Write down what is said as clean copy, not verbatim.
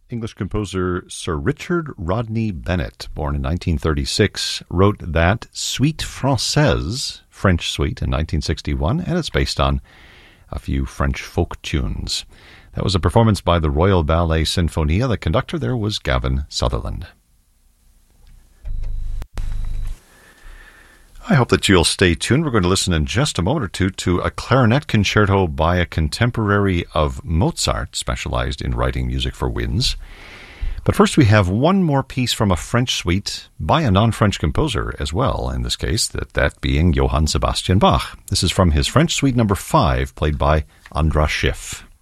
English composer Sir Richard Rodney Bennett, born in 1936, wrote that Suite Française, French Suite, in 1961, and it's based on a few French folk tunes. That was a performance by the Royal Ballet Sinfonia. The conductor there was Gavin Sutherland. I hope that you'll stay tuned. We're going to listen in just a moment or two to a clarinet concerto by a contemporary of Mozart, specialized in writing music for winds. But first we have one more piece from a French suite by a non-French composer as well, in this case, that being Johann Sebastian Bach. This is from his French Suite No. 5, played by Andras Schiff.